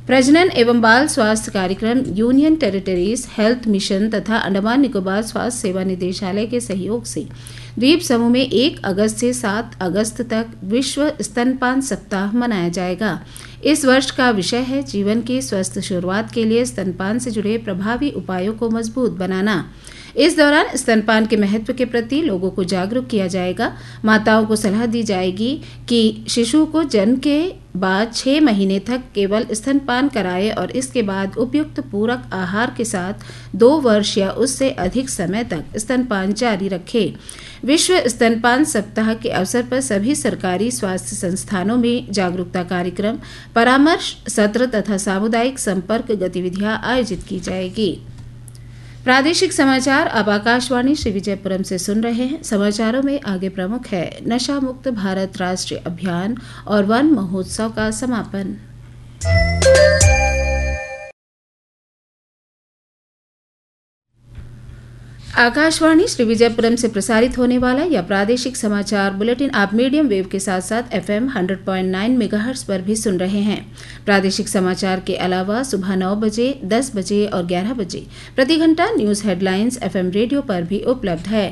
प्रजनन एवं बाल स्वास्थ्य कार्यक्रम, यूनियन टेरिटरीज हेल्थ मिशन तथा अंडमान निकोबार स्वास्थ्य सेवा निदेशालय के सहयोग से द्वीप समूह में 1 अगस्त से 7 अगस्त तक विश्व स्तनपान सप्ताह मनाया जाएगा। इस वर्ष का विषय है जीवन की स्वस्थ शुरुआत के लिए स्तनपान से जुड़े प्रभावी उपायों को मजबूत बनाना। इस दौरान स्तनपान के महत्व के प्रति लोगों को जागरूक किया जाएगा। माताओं को सलाह दी जाएगी कि शिशु को जन्म के बाद 6 महीने तक केवल स्तनपान कराए और इसके बाद उपयुक्त पूरक आहार के साथ 2 वर्ष या उससे अधिक समय तक स्तनपान जारी रखे। विश्व स्तनपान सप्ताह के अवसर पर सभी सरकारी स्वास्थ्य संस्थानों में जागरूकता कार्यक्रम, परामर्श सत्र तथा सामुदायिक संपर्क गतिविधियां आयोजित की जाएगी। प्रादेशिक समाचार आप आकाशवाणी श्री विजयपुरम से सुन रहे हैं। समाचारों में आगे प्रमुख है नशा मुक्त भारत राष्ट्रीय अभियान और वन महोत्सव का समापन। आकाशवाणी श्री विजयपुरम से प्रसारित होने वाला यह प्रादेशिक समाचार बुलेटिन आप मीडियम वेव के साथ साथ FM 100.9 मेगाहर्ट्ज पर भी सुन रहे हैं। प्रादेशिक समाचार के अलावा सुबह 9 बजे, 10 बजे और 11 बजे प्रति घंटा न्यूज हेडलाइंस FM रेडियो पर भी उपलब्ध है।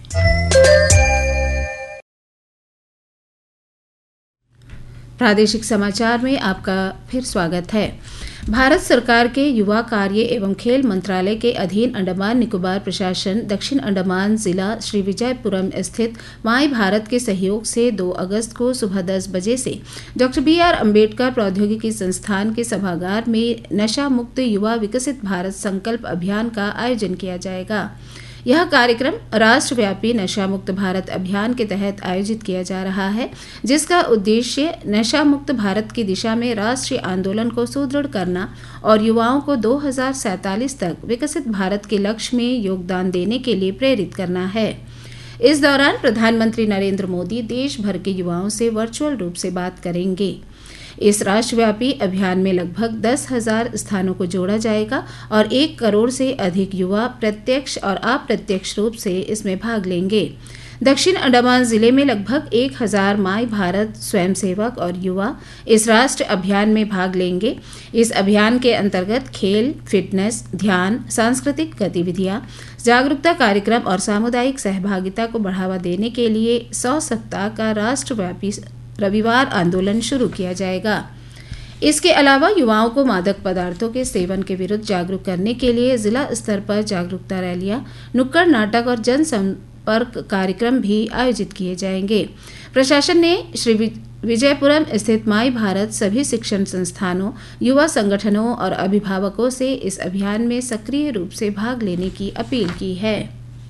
प्रादेशिक समाचार में आपका फिर स्वागत है। भारत सरकार के युवा कार्य एवं खेल मंत्रालय के अधीन अंडमान निकोबार प्रशासन दक्षिण अंडमान जिला श्री विजयपुरम स्थित माई भारत के सहयोग से 2 अगस्त को सुबह 10 बजे से डॉक्टर BR अम्बेडकर प्रौद्योगिकी संस्थान के सभागार में नशा मुक्त युवा विकसित भारत संकल्प अभियान का आयोजन किया जाएगा। यह कार्यक्रम राष्ट्रव्यापी नशा मुक्त भारत अभियान के तहत आयोजित किया जा रहा है, जिसका उद्देश्य नशा मुक्त भारत की दिशा में राष्ट्रीय आंदोलन को सुदृढ़ करना और युवाओं को 2047 तक विकसित भारत के लक्ष्य में योगदान देने के लिए प्रेरित करना है। इस दौरान प्रधानमंत्री नरेंद्र मोदी देश भर के युवाओं से वर्चुअल रूप से बात करेंगे। इस राष्ट्रव्यापी अभियान में लगभग 10,000 स्थानों को जोड़ा जाएगा और 1 करोड़ से अधिक युवा प्रत्यक्ष और अप्रत्यक्ष रूप से इसमें भाग लेंगे। दक्षिण अंडमान जिले में लगभग 1,000 माई भारत स्वयंसेवक और युवा इस राष्ट्र अभियान में भाग लेंगे। इस अभियान के अंतर्गत खेल, फिटनेस, ध्यान, सांस्कृतिक गतिविधियां, जागरूकता कार्यक्रम और सामुदायिक सहभागिता को बढ़ावा देने के लिए 100 सप्ताह का राष्ट्रव्यापी रविवार आंदोलन शुरू किया जाएगा। इसके अलावा युवाओं को मादक पदार्थों के सेवन के विरुद्ध जागरूक करने के लिए जिला स्तर पर जागरूकता रैलियां, नुक्कड़ नाटक और जन संपर्क कार्यक्रम भी आयोजित किए जाएंगे। प्रशासन ने श्री विजयपुरम स्थित माई भारत सभी शिक्षण संस्थानों, युवा संगठनों और अभिभावकों से इस अभियान में सक्रिय रूप से भाग लेने की अपील की है।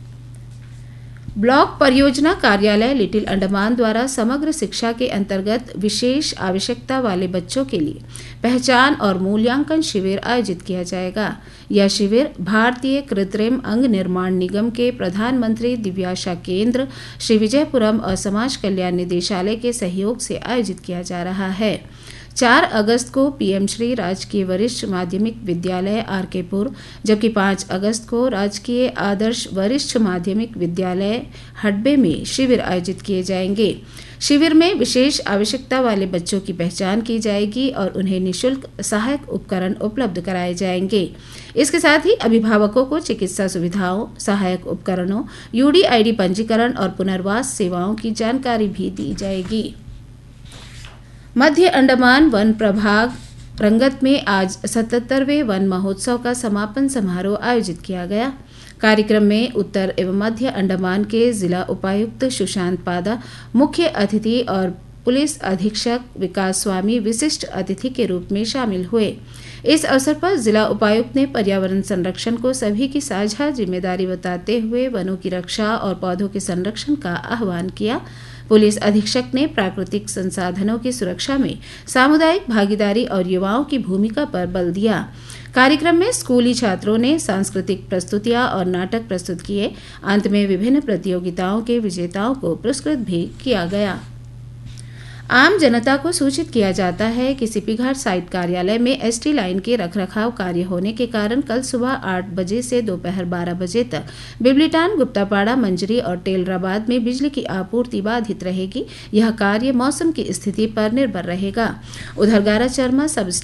ब्लॉक परियोजना कार्यालय लिटिल अंडमान द्वारा समग्र शिक्षा के अंतर्गत विशेष आवश्यकता वाले बच्चों के लिए पहचान और मूल्यांकन शिविर आयोजित किया जाएगा। यह शिविर भारतीय कृत्रिम अंग निर्माण निगम के प्रधानमंत्री दिव्याशा केंद्र श्री विजयपुरम और समाज कल्याण निदेशालय के सहयोग से आयोजित किया जा रहा है। 4 अगस्त को PM श्री राजकीय वरिष्ठ माध्यमिक विद्यालय RK-पुर, जबकि 5 अगस्त को राजकीय आदर्श वरिष्ठ माध्यमिक विद्यालय हडबे में शिविर आयोजित किए जाएंगे। शिविर में विशेष आवश्यकता वाले बच्चों की पहचान की जाएगी और उन्हें निःशुल्क सहायक उपकरण उपलब्ध कराए जाएंगे। इसके साथ ही अभिभावकों को चिकित्सा सुविधाओं, सहायक उपकरणों, UDID पंजीकरण और पुनर्वास सेवाओं की जानकारी भी दी जाएगी। मध्य अंडमान वन प्रभाग रंगत में आज 77वें वन महोत्सव का समापन समारोह आयोजित किया गया। कार्यक्रम में उत्तर एवं मध्य अंडमान के जिला उपायुक्त सुशांत पादा मुख्य अतिथि और पुलिस अधीक्षक विकास स्वामी विशिष्ट अतिथि के रूप में शामिल हुए। इस अवसर पर जिला उपायुक्त ने पर्यावरण संरक्षण को सभी की साझा जिम्मेदारी बताते हुए वनों की रक्षा और पौधों के संरक्षण का आह्वान किया। पुलिस अधीक्षक ने प्राकृतिक संसाधनों की सुरक्षा में सामुदायिक भागीदारी और युवाओं की भूमिका पर बल दिया। कार्यक्रम में स्कूली छात्रों ने सांस्कृतिक प्रस्तुतियां और नाटक प्रस्तुत किए। अंत में विभिन्न प्रतियोगिताओं के विजेताओं को पुरस्कृत भी किया गया। आम जनता को सूचित किया जाता है कि सीपीघाट साइट कार्यालय में ST लाइन के रखरखाव कार्य होने के कारण कल सुबह 8 बजे से दोपहर 12 बजे तक बिबलीटान, गुप्तापाड़ा, मंजरी और टेलराबाद में बिजली की आपूर्ति बाधित रहेगी। यह कार्य मौसम की स्थिति पर निर्भर रहेगा। उधर गारा चरमा सब